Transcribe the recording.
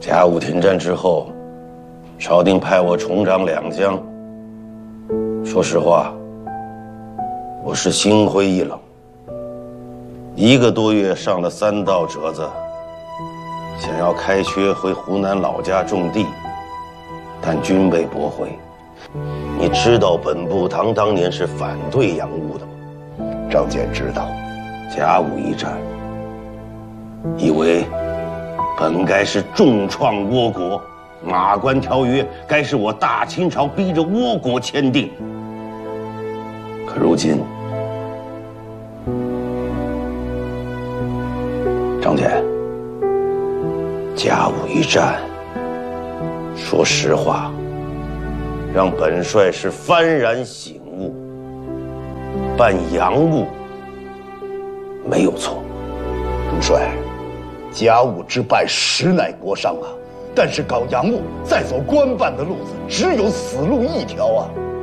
甲午停战之后，朝廷派我重掌两江。说实话，我是心灰意冷。1个多月上了3道折子，想要开缺回湖南老家种地，但均被驳回。你知道本部堂当年是反对洋务的吗？ 张俭知道。 甲午一战，以为本该是重创倭国，马关条约该是我大清朝逼着倭国签订。可如今，张俭，甲午一战，说实话，让本帅是幡然醒悟，办洋务没有错。 主帅，甲午之败实乃国殇啊，但是搞洋务再走官办的路子，只有死路一条啊。